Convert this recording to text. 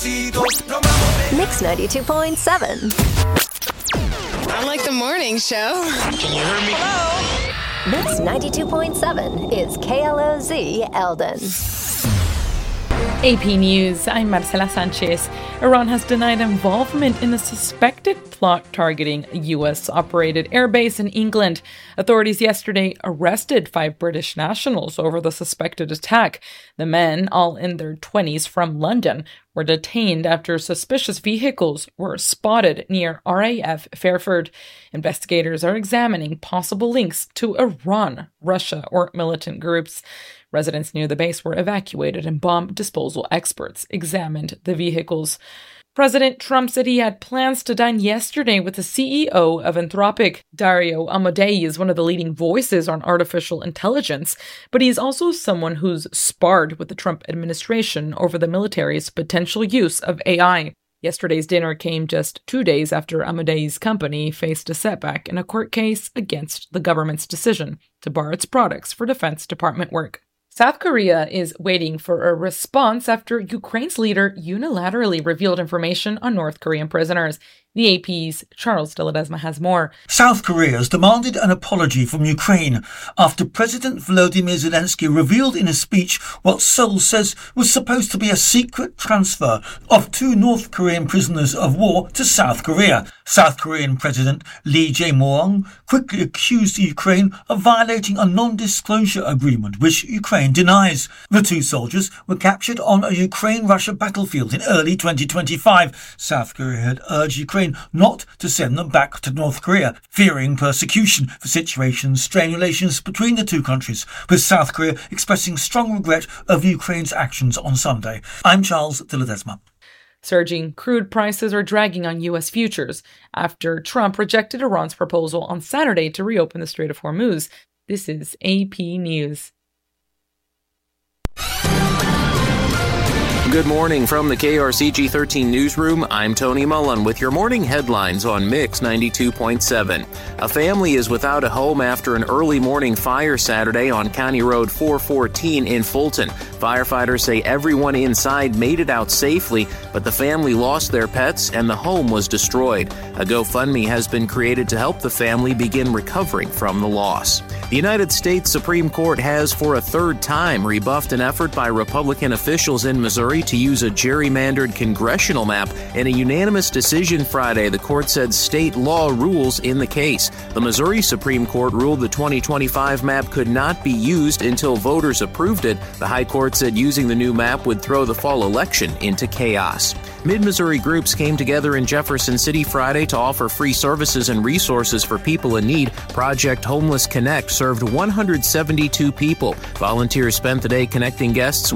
Mix 92.7. I like the morning show. Can you hear me? Hello? Mix 92.7 is KLOZ Eldon. AP News, I'm Marcela Sanchez. Iran has denied involvement in a suspected plot targeting a U.S.-operated airbase in England. Authorities yesterday arrested 5 British nationals over the suspected attack. The men, all in their 20s from London, were detained after suspicious vehicles were spotted near RAF Fairford. Investigators are examining possible links to Iran, Russia, or militant groups. Residents near the base were evacuated and bomb disposal experts examined the vehicles. President Trump said he had plans to dine yesterday with the CEO of Anthropic. Dario Amodei is one of the leading voices on artificial intelligence, but he's also someone who's sparred with the Trump administration over the military's potential use of AI. Yesterday's dinner came just 2 days after Amodei's company faced a setback in a court case against the government's decision to bar its products for Defense Department work. South Korea is waiting for a response after Ukraine's leader unilaterally revealed information on North Korean prisoners. The AP's Charles de Ledesma has more. South Korea has demanded an apology from Ukraine after President Volodymyr Zelensky revealed in a speech what Seoul says was supposed to be a secret transfer of 2 North Korean prisoners of war to South Korea. South Korean President Lee Jae-myung quickly accused Ukraine of violating a non-disclosure agreement, which Ukraine denies. The 2 soldiers were captured on a Ukraine-Russia battlefield in early 2025. South Korea had urged Ukraine not to send them back to North Korea, fearing persecution. The situation strained relations between the 2 countries, with South Korea expressing strong regret of Ukraine's actions on Sunday. I'm Charles de Ledesma. Surging crude prices are dragging on U.S. futures after Trump rejected Iran's proposal on Saturday to reopen the Strait of Hormuz. This is AP News. Good morning from the KRCG 13 newsroom. I'm Tony Mullen with your morning headlines on Mix 92.7. A family is without a home after an early morning fire Saturday on County Road 414 in Fulton. Firefighters say everyone inside made it out safely, but the family lost their pets and the home was destroyed. A GoFundMe has been created to help the family begin recovering from the loss. The United States Supreme Court has, for a 3rd time, rebuffed an effort by Republican officials in Missouri to use a gerrymandered congressional map. In a unanimous decision Friday, the court said state law rules in the case. The Missouri Supreme Court ruled the 2025 map could not be used until voters approved it. The High Court said using the new map would throw the fall election into chaos. Mid-Missouri groups came together in Jefferson City Friday to offer free services and resources for people in need. Project Homeless Connect served 172 people. Volunteers spent the day connecting guests